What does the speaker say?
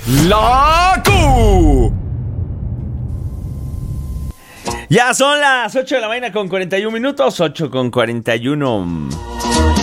¡La Q! Ya son las 8 de la mañana con 41 minutos, 8 con 41.